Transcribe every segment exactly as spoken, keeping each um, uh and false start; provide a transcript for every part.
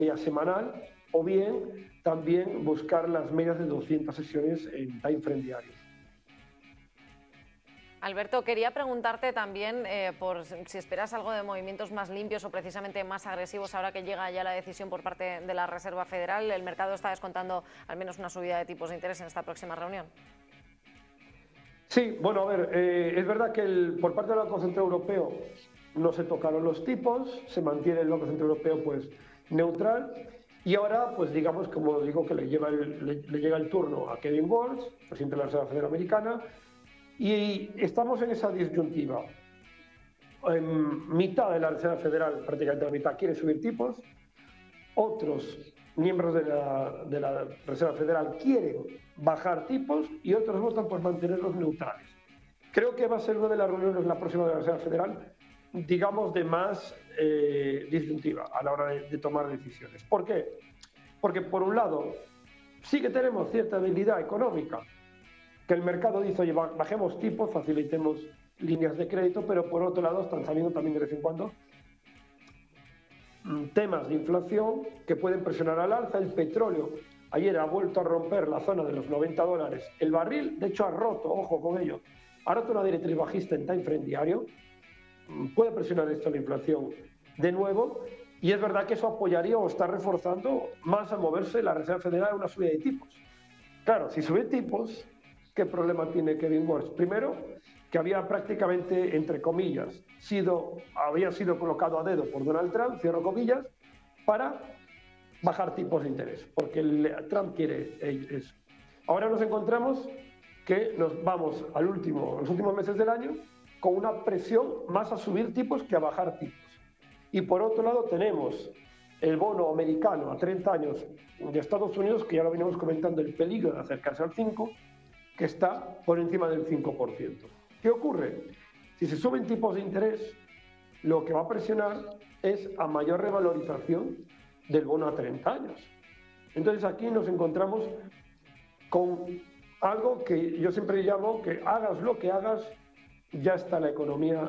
media semanal, o bien también buscar las medias de doscientas sesiones en time frame diario. Alberto, quería preguntarte también eh, por si esperas algo de movimientos más limpios o precisamente más agresivos ahora que llega ya la decisión por parte de la Reserva Federal. El mercado está descontando al menos una subida de tipos de interés en esta próxima reunión. Sí, bueno, a ver, eh, es verdad que el, por parte del Banco Central Europeo no se tocaron los tipos, se mantiene el Banco Central Europeo pues neutral, y ahora pues digamos, como digo, que le, lleva el, le, le llega el turno a Kevin Walsh, presidente de la Reserva Federal Americana, y estamos en esa disyuntiva. En mitad de la Reserva Federal, prácticamente la mitad, quiere subir tipos, otros miembros de la, de la Reserva Federal quieren bajar tipos y otros votan por mantenerlos neutrales. Creo que va a ser una de las reuniones, la próxima de la Reserva Federal, digamos, de más eh, disyuntiva a la hora de, de tomar decisiones. ¿Por qué? Porque, por un lado, sí que tenemos cierta debilidad económica, que el mercado dice, oye, bajemos tipos, facilitemos líneas de crédito, pero por otro lado están saliendo también de vez en cuando temas de inflación que pueden presionar al alza. El petróleo ayer ha vuelto a romper la zona de los noventa dólares. El barril, de hecho, ha roto, ojo con ello, ha roto una directriz bajista en time frame diario. Puede presionar esto la inflación de nuevo, y es verdad que eso apoyaría o está reforzando más a moverse la Reserva Federal a una subida de tipos. Claro, si sube tipos, ¿qué problema tiene Kevin Walsh? Primero, que había prácticamente, entre comillas, sido, había sido colocado a dedo por Donald Trump, cierro comillas, para bajar tipos de interés, porque el, Trump quiere eso. Ahora nos encontramos que nos vamos al último, los últimos meses del año con una presión más a subir tipos que a bajar tipos. Y por otro lado tenemos el bono americano a treinta años de Estados Unidos, que ya lo venimos comentando, el peligro de acercarse al cinco, que está por encima del cinco por ciento. ¿Qué ocurre? Si se suben tipos de interés, lo que va a presionar es a mayor revalorización del bono a treinta años. Entonces aquí nos encontramos con algo que yo siempre llamo que hagas lo que hagas, ya está la economía,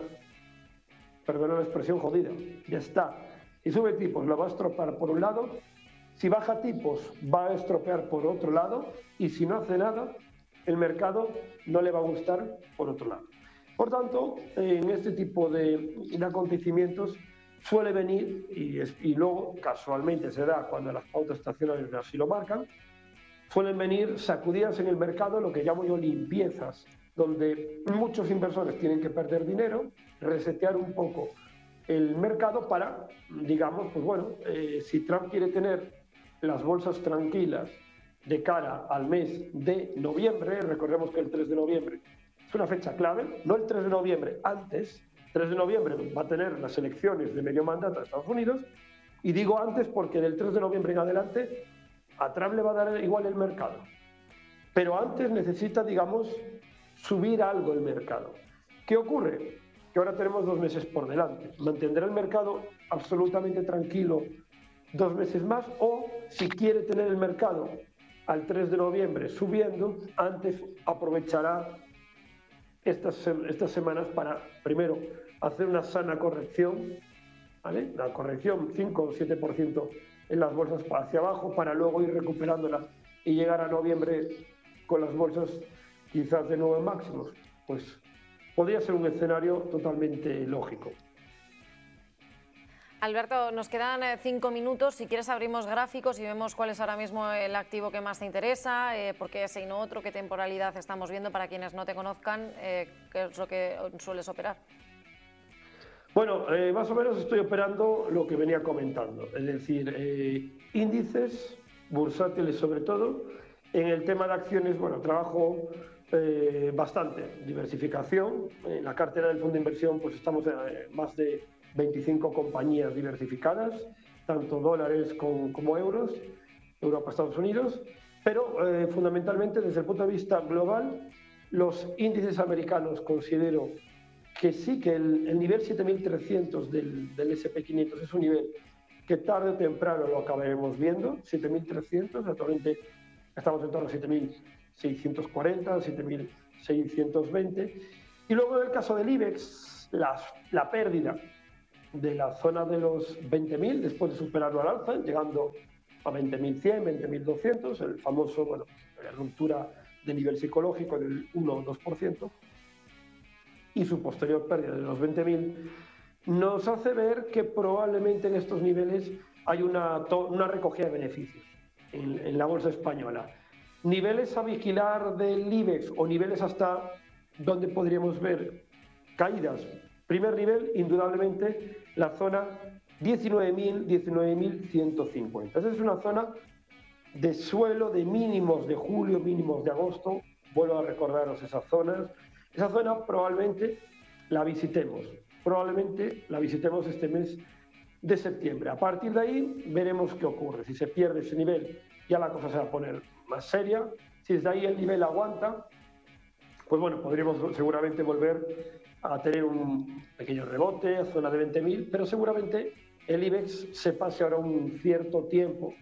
perdona la expresión, jodida, ya está. Si sube tipos, lo va a estropear por un lado, si baja tipos, va a estropear por otro lado, y si no hace nada, el mercado no le va a gustar por otro lado. Por tanto, en este tipo de, de acontecimientos suele venir, y, es, y luego casualmente se da cuando las pautas estacionarias así lo marcan, suelen venir sacudidas en el mercado, lo que llamo yo limpiezas, donde muchos inversores tienen que perder dinero, resetear un poco el mercado para, digamos, pues bueno, eh, si Trump quiere tener las bolsas tranquilas de cara al mes de noviembre, recordemos que el tres de noviembre es una fecha clave, no el tres de noviembre, antes, tres de noviembre va a tener las elecciones de medio mandato de Estados Unidos, y digo antes porque del tres de noviembre en adelante a Trump le va a dar igual el mercado, pero antes necesita, digamos, subir algo el mercado. ¿Qué ocurre? Que ahora tenemos dos meses por delante. ¿Mantendrá el mercado absolutamente tranquilo dos meses más? O si quiere tener el mercado al tres de noviembre subiendo, antes aprovechará estas, estas semanas para, primero, hacer una sana corrección, ¿vale? La corrección cinco o siete por ciento en las bolsas hacia abajo, para luego ir recuperándolas y llegar a noviembre con las bolsas quizás de nuevo en máximos. Pues podría ser un escenario totalmente lógico. Alberto, nos quedan cinco minutos. Si quieres abrimos gráficos y vemos cuál es ahora mismo el activo que más te interesa, eh, por qué ese y no otro, qué temporalidad estamos viendo para quienes no te conozcan, eh, qué es lo que sueles operar. Bueno, eh, más o menos estoy operando lo que venía comentando, es decir, eh, índices, bursátiles sobre todo. En el tema de acciones, bueno, trabajo eh, bastante, diversificación. En la cartera del fondo de inversión pues estamos en eh, más de veinticinco compañías diversificadas, tanto dólares con, como euros, Europa, Estados Unidos, pero eh, fundamentalmente desde el punto de vista global, los índices americanos considero que sí, que el, el nivel siete mil trescientos del, del ese pe quinientos es un nivel que tarde o temprano lo acabaremos viendo, siete mil trescientos, actualmente estamos en torno a siete mil seiscientos cuarenta, siete mil seiscientos veinte, y luego en el caso del IBEX, la, la pérdida de la zona de los veinte mil, después de superarlo al alza, llegando a veinte mil cien, veinte mil doscientos, el famoso, bueno, la ruptura de nivel psicológico del uno o dos por ciento, y su posterior pérdida de los veinte mil, nos hace ver que probablemente en estos niveles hay una, una recogida de beneficios en, en la bolsa española. Niveles a vigilar del IBEX o niveles hasta donde podríamos ver caídas. Primer nivel, indudablemente, la zona diecinueve mil, diecinueve mil ciento cincuenta. Esa es una zona de suelo de mínimos de julio, mínimos de agosto. Vuelvo a recordaros esas zonas. Esa zona probablemente la visitemos. Probablemente la visitemos este mes de septiembre. A partir de ahí veremos qué ocurre. Si se pierde ese nivel, ya la cosa se va a poner más seria. Si desde ahí el nivel aguanta, pues bueno, podríamos seguramente volver a tener un pequeño rebote a zona de veinte mil, pero seguramente el IBEX se pase ahora un cierto tiempo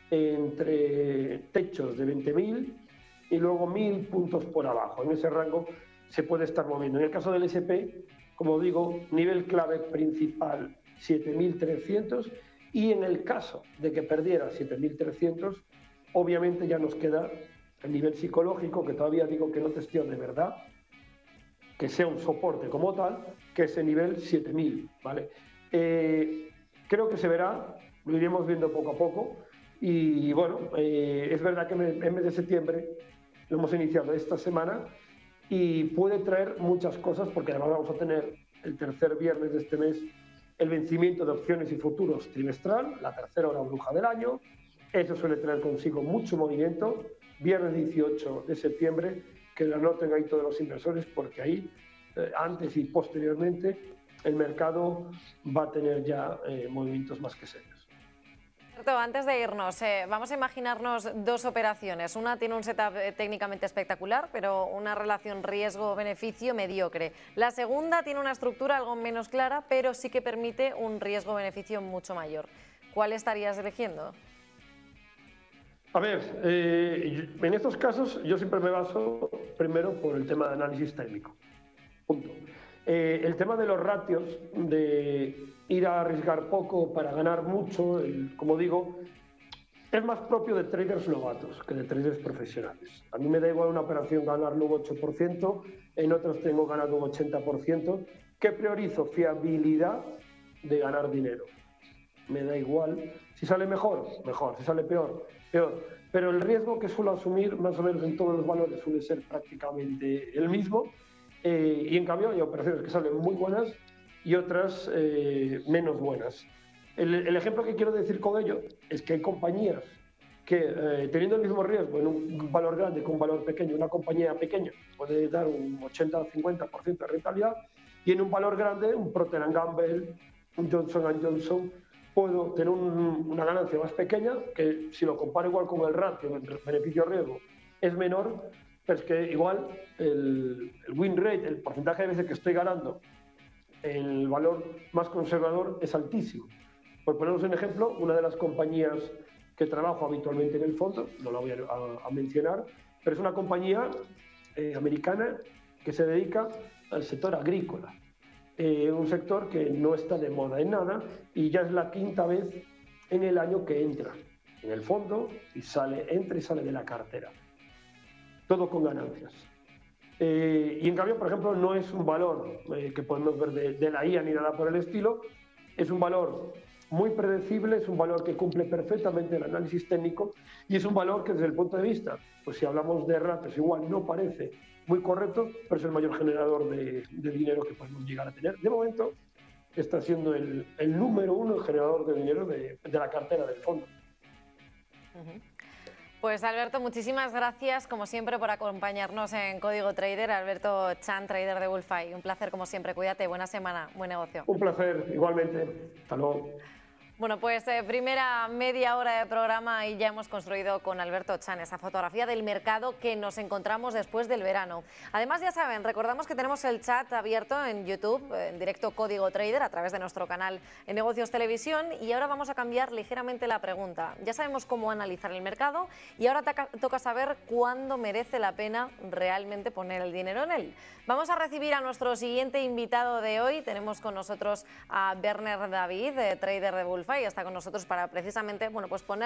entre techos de veinte mil y luego mil puntos por abajo. En ese rango se puede estar moviendo. En el caso del ese and pe, como digo, nivel clave principal siete mil trescientos, y en el caso de que perdiera siete mil trescientos, obviamente ya nos queda el nivel psicológico, que todavía digo que no testeo de verdad, que sea un soporte como tal, que es el nivel siete mil, ¿vale? Eh, creo que se verá, lo iremos viendo poco a poco, y bueno, eh, es verdad que en el mes de septiembre lo hemos iniciado esta semana y puede traer muchas cosas, porque además vamos a tener el tercer viernes de este mes el vencimiento de opciones y futuros trimestral, la tercera hora bruja del año. Eso suele traer consigo mucho movimiento. Viernes dieciocho de septiembre, que lo anoten ahí todos los inversores, porque ahí, eh, antes y posteriormente, el mercado va a tener ya eh, movimientos más que serios. Antes de irnos, eh, vamos a imaginarnos dos operaciones. Una tiene un setup eh, técnicamente espectacular, pero una relación riesgo-beneficio mediocre. La segunda tiene una estructura algo menos clara, pero sí que permite un riesgo-beneficio mucho mayor. ¿Cuál estarías eligiendo? A ver, eh, en estos casos yo siempre me baso primero por el tema de análisis técnico. Punto. Eh, el tema de los ratios, de ir a arriesgar poco para ganar mucho, el, como digo, es más propio de traders novatos que de traders profesionales. A mí me da igual una operación ganarlo un ocho por ciento, en otros tengo ganado un ochenta por ciento. ¿Qué priorizo? Fiabilidad de ganar dinero. Me da igual. Si sale mejor, mejor. Si sale peor, peor. Pero el riesgo que suelo asumir más o menos en todos los valores suele ser prácticamente el mismo. Eh, y en cambio hay operaciones que salen muy buenas y otras eh, menos buenas. El, el ejemplo que quiero decir con ello es que hay compañías que eh, teniendo el mismo riesgo en un valor grande que un valor pequeño, una compañía pequeña puede dar un ochenta o cincuenta por ciento de rentabilidad, y en un valor grande, un Procter and Gamble, un Johnson and Johnson, puedo tener un, una ganancia más pequeña, que si lo comparo igual con el ratio entre beneficio-riesgo es menor, pero es que igual el, el win rate, el porcentaje de veces que estoy ganando, el valor más conservador es altísimo. Por poneros un ejemplo, una de las compañías que trabajo habitualmente en el fondo, no la voy a, a, a mencionar, pero es una compañía eh, americana que se dedica al sector agrícola. Eh, un sector que no está de moda en nada y ya es la quinta vez en el año que entra en el fondo y sale, entra y sale de la cartera. Todo con ganancias. Eh, y en cambio, por ejemplo, no es un valor eh, que podemos ver de, de la I A ni nada por el estilo, es un valor muy predecible, es un valor que cumple perfectamente el análisis técnico y es un valor que desde el punto de vista, pues si hablamos de ratios, igual no parece muy correcto, pero es el mayor generador de, de dinero que podemos llegar a tener. De momento está siendo el, el número uno generador de dinero de, de la cartera del fondo. Uh-huh. Pues Alberto, muchísimas gracias como siempre por acompañarnos en Código Trader. Alberto Chan, trader de Bullfy. Un placer como siempre. Cuídate, buena semana, buen negocio. Un placer, igualmente. Hasta luego. Bueno, pues eh, primera media hora de programa y ya hemos construido con Alberto Chan esa fotografía del mercado que nos encontramos después del verano. Además, ya saben, recordamos que tenemos el chat abierto en YouTube, en directo Código Trader, a través de nuestro canal en Negocios Televisión, y ahora vamos a cambiar ligeramente la pregunta. Ya sabemos cómo analizar el mercado y ahora toca saber cuándo merece la pena realmente poner el dinero en él. Vamos a recibir a nuestro siguiente invitado de hoy. Tenemos con nosotros a Werner David, trader de Bullfy, y está con nosotros para precisamente, bueno, pues poner